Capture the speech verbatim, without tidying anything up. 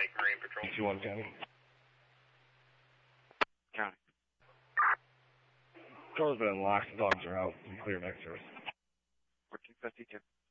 Lake Marine Patrol. two one County. County. Door's been unlocked. The dogs are out. We clear next service. fourteen fifty-two.